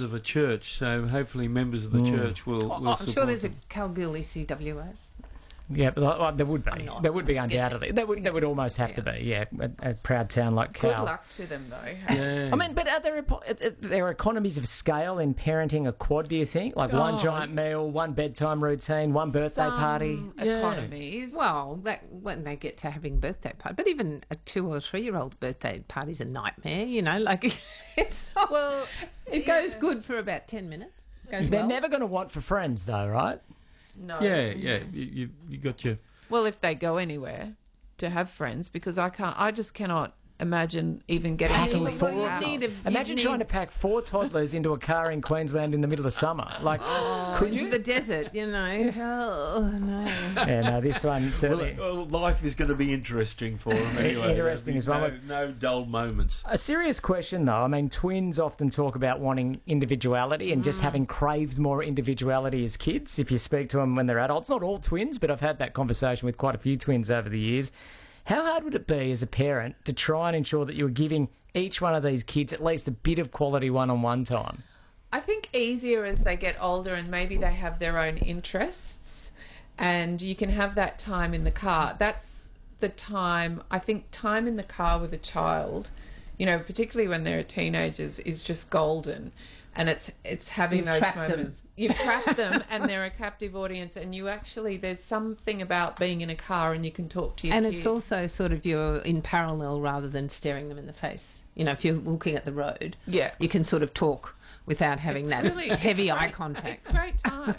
members of a church, so hopefully members of the church will I'm support sure there's them. a Kalgoorlie CWA. Yeah, but there would be. There would be undoubtedly. There would almost have to be. Yeah, a proud town like Cal. Good luck to them, though. Yeah. I mean, but are there economies of scale in parenting a quad, do you think? Like one giant meal, one bedtime routine, one birthday party? Economies. Well, when they get to having birthday party, but even a 2 or 3 year old birthday party's a nightmare. Like it's not, Well, it goes good for about 10 minutes. Goes They're well. never going to want for friends, though, right? no. Yeah. You got your... Well, if they go anywhere to have friends, because I just cannot imagine even getting Packing to leave four the you'd house. need Imagine trying to pack 4 toddlers into a car in Queensland in the middle of summer. Like, could into you? the desert, Oh no! Yeah, no, this one certainly. Well, life is going to be interesting for them anyway. Interesting as well. No dull moments. A serious question, though. I mean, twins often talk about wanting individuality and just having craved more individuality as kids, if you speak to them when they're adults. Not all twins, but I've had that conversation with quite a few twins over the years. How hard would it be as a parent to try and ensure that you're giving each one of these kids at least a bit of quality one-on-one time? I think easier as they get older and maybe they have their own interests and you can have that time in the car. That's the time, I think time in the car with a child, particularly when they're teenagers, is just golden. And it's having You've those trapped moments. them. You've trapped them and they're a captive audience and there's something about being in a car and you can talk to your And kids. it's also sort of you're in parallel rather than staring them in the face. If you're looking at the road, Yeah. you can sort of talk without having that heavy eye It's contact. a great time.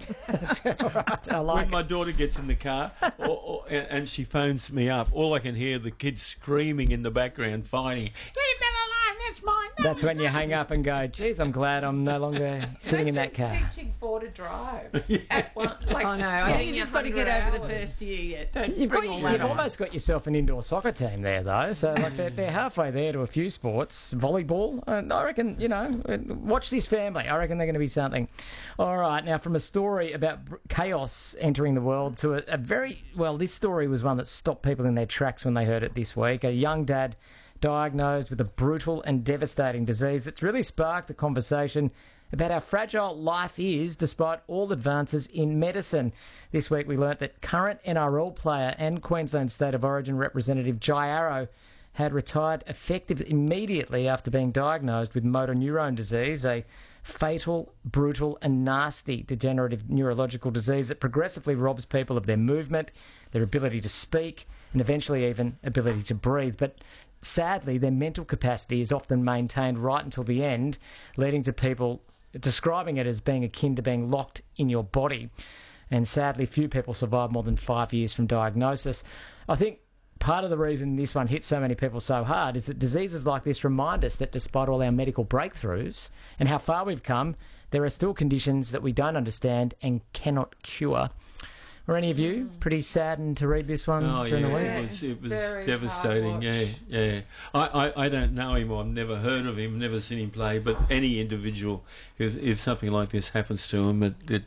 I like When it. my daughter gets in the car and she phones me up, all I can hear the kids screaming in the background, fighting. Leave that alone, that's mine. That's when you hang up and go, geez, I'm glad I'm no longer sitting in that car. Teaching 4 to drive at one. Oh no! I think you just got to get over the first year yet. Don't You've bring all that on. almost got yourself an indoor soccer team there, though. So like they're halfway there to a few sports. Volleyball, I reckon, watch this family. I reckon they're going to be something. All right, now from a story about chaos entering the world to a very, this story was one that stopped people in their tracks when they heard it this week. A young dad diagnosed with a brutal and devastating disease that's really sparked the conversation about how fragile life is despite all advances in medicine. This week we learnt that current NRL player and Queensland State of Origin representative Jai Arrow had retired effective immediately after being diagnosed with motor neurone disease, a fatal, brutal and nasty degenerative neurological disease that progressively robs people of their movement, their ability to speak and eventually even ability to breathe. But sadly, their mental capacity is often maintained right until the end, leading to people describing it as being akin to being locked in your body. And sadly, few people survive more than 5 years from diagnosis. I think part of the reason this one hits so many people so hard is that diseases like this remind us that despite all our medical breakthroughs and how far we've come, there are still conditions that we don't understand and cannot cure. Were any of you pretty saddened to read this one during the week? It was Very devastating. hard Yeah. I don't know him. I've never heard of him. Never seen him play. But any individual, if something like this happens to him,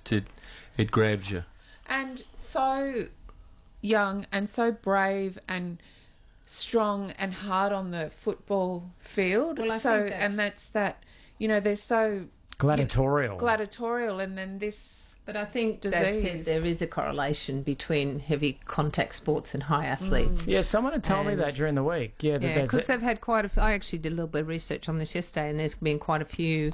it grabs you. And so young and so brave and strong and hard on the football field. Well, I so think and that's that. They're so Gladiatorial. gladiatorial, and then this. But I think they've Disease. said there is a correlation between heavy contact sports and high athletes. Yeah, someone had told me And- that during the week. Yeah, that Yeah, there's because they've had I actually did a little bit of research on this yesterday, and there's been quite a few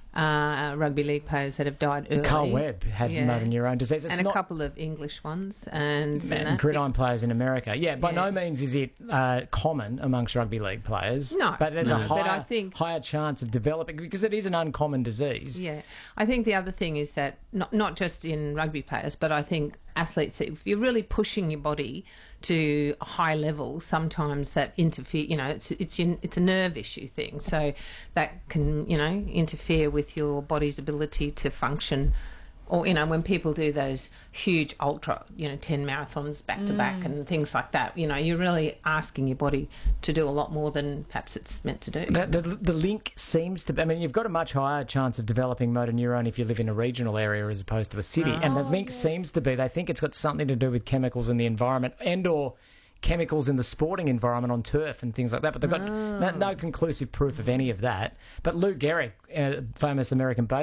rugby league players that have died early. Carl Webb had Yeah. motor neurone disease. It's and not a couple of English ones, and that. gridiron players in America. Yeah, by Yeah. no means is it common amongst rugby league players. No. But there's a No. But higher, I think- higher chance of developing, because it is an uncommon disease. Yeah, I think the other thing is that not just in rugby players, but I think athletes, if you're really pushing your body to a high level, sometimes that interfere. It's a nerve issue thing, so that can interfere with your body's ability to function. Or when people do those huge ultra 10 marathons back to back and things like that, you're really asking your body to do a lot more than perhaps it's meant to do. The link seems to be, you've got a much higher chance of developing motor neurone if you live in a regional area as opposed to a city. And the link seems to be, they think it's got something to do with chemicals in the environment and or chemicals in the sporting environment on turf and things like that. But they've got no conclusive proof of any of that. But Lou Gehrig, a famous American